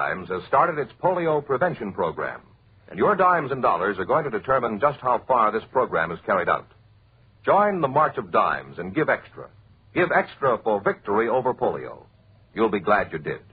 Dimes has started its polio prevention program, and your dimes and dollars are going to determine just how far this program is carried out. Join the March of Dimes and give extra. Give extra for victory over polio. You'll be glad you did.